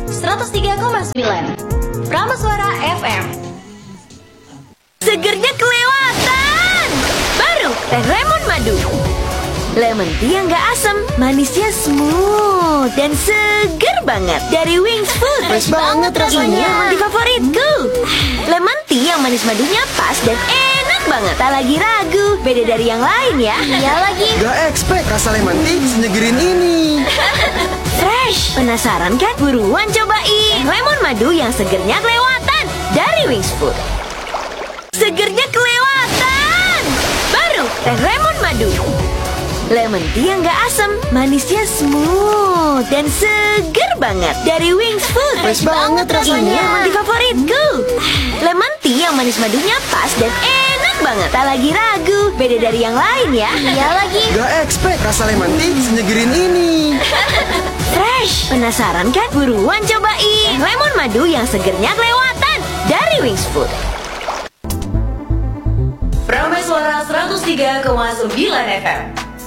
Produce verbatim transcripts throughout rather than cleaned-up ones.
seratus tiga koma sembilan Prameswara F M. Segernya kelewatan. Baru teh lemon madu. Lemon tea yang gak asam, manisnya smooth dan seger banget dari Wings Food. Fresh banget rasanya. Ini yang di favoritku. Lemon tea yang manis madunya pas dan enak banget. Tak lagi ragu, beda dari yang lain ya. Iya lagi. Gak expect rasa lemon tea senyegerin ini. Fresh. Penasaran kan? Buruan cobain lemon madu yang segernya kelewatan dari Wings Food. Segernya kelewatan. Baru teh lemon madu. Lemon tea yang gak asam, manisnya smooth dan seger banget dari Wings Food. Fresh banget rasanya. Ini yang di favoritku. Lemon tea yang manis madunya pas dan enak banget. Tak lagi ragu, beda dari yang lain ya. Iya lagi. Gak expect rasa lemon tea senyegerin ini. Fresh. Penasaran kan? Buruan cobain lemon madu yang segernya kelewatan dari Wings Food. Prameswara seratus tiga koma sembilan F M.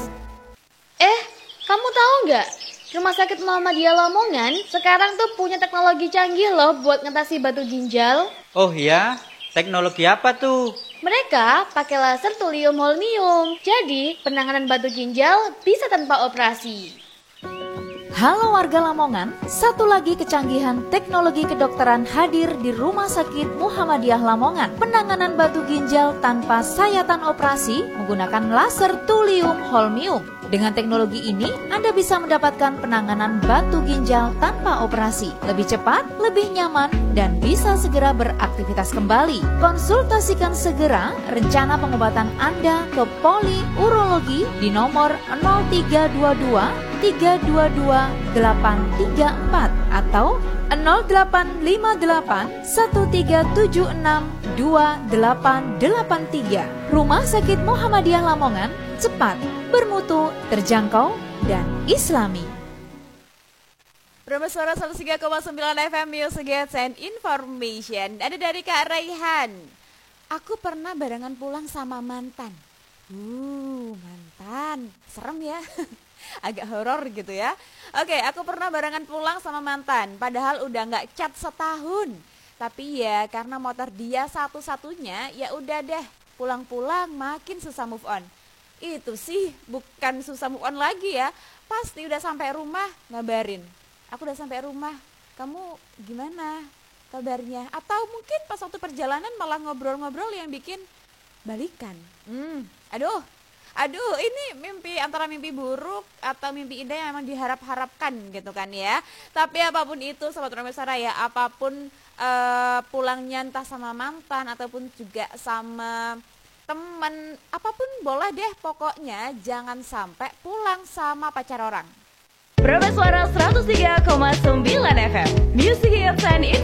Eh, kamu tahu nggak? Rumah Sakit Muhammadiyah Lamongan sekarang tuh punya teknologi canggih loh buat ngatasi batu ginjal. Oh iya? Teknologi apa tuh? Mereka pakai laser thulium holmium. Jadi, penanganan batu ginjal bisa tanpa operasi. Halo warga Lamongan, satu lagi kecanggihan teknologi kedokteran hadir di Rumah Sakit Muhammadiyah Lamongan. Penanganan batu ginjal tanpa sayatan operasi menggunakan laser thulium holmium. Dengan teknologi ini, Anda bisa mendapatkan penanganan batu ginjal tanpa operasi. Lebih cepat, lebih nyaman, dan bisa segera beraktivitas kembali. Konsultasikan segera rencana pengobatan Anda ke Poli Urologi di nomor nol tiga dua dua tiga dua dua delapan tiga empat atau nol delapan lima delapan satu tiga tujuh enam dua delapan delapan tiga. Rumah Sakit Muhammadiyah Lamongan, cepat, bermutu, terjangkau, dan islami. Prameswara seratus tiga koma sembilan F M Music Hits and Information. Ada dari Kak Raihan. Aku pernah barengan pulang sama mantan. Uh, mantan. Serem ya. Agak horor gitu ya. Oke, aku pernah barengan pulang sama mantan. Padahal udah gak chat setahun. Tapi ya karena motor dia satu-satunya, ya udah deh. Pulang-pulang makin susah move on. Itu sih bukan susah move on lagi ya. Pasti udah sampai rumah ngabarin. Aku udah sampai rumah, kamu gimana kabarnya? Atau mungkin pas waktu perjalanan malah ngobrol-ngobrol yang bikin balikan. Hmm, aduh, aduh ini mimpi antara mimpi buruk atau mimpi indah yang memang diharap-harapkan gitu kan ya. Tapi apapun itu Sobat Prameswara ya, apapun uh, pulangnya entah sama mantan ataupun juga sama teman, apapun boleh deh, pokoknya jangan sampai pulang sama pacar orang. Prameswara seratus tiga koma sembilan F M Music Hits and